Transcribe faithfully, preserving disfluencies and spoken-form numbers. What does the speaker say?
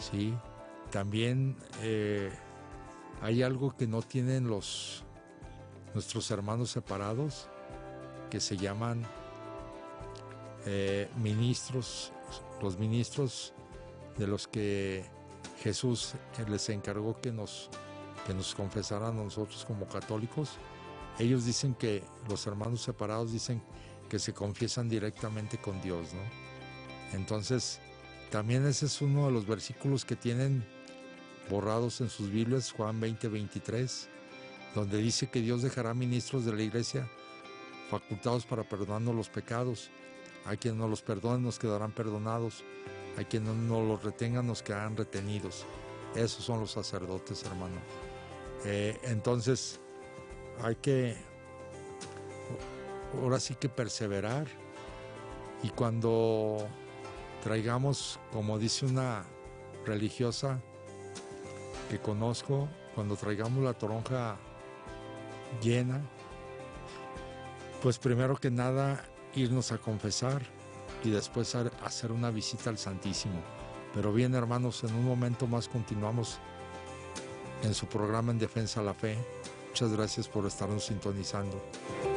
¿sí? También eh, hay algo que no tienen los nuestros hermanos separados, que se llaman eh, ministros, los ministros de los que Jesús les encargó que nos, que nos confesaran a nosotros como católicos. Ellos dicen que, los hermanos separados dicen que se confiesan directamente con Dios, ¿no? Entonces, también ese es uno de los versículos que tienen borrados en sus Biblias, Juan veinte, veintitrés, donde dice que Dios dejará ministros de la iglesia facultados para perdonarnos los pecados. A quien nos los perdone nos quedarán perdonados, a quien no nos los retengan nos quedarán retenidos. Esos son los sacerdotes, hermano. Eh, entonces, hay que, ahora sí que perseverar, y cuando traigamos, como dice una religiosa que conozco, cuando traigamos la toronja llena, pues primero que nada irnos a confesar y después hacer una visita al Santísimo. Pero bien, hermanos, en un momento más continuamos en su programa En Defensa de la Fe. Muchas gracias por estarnos sintonizando.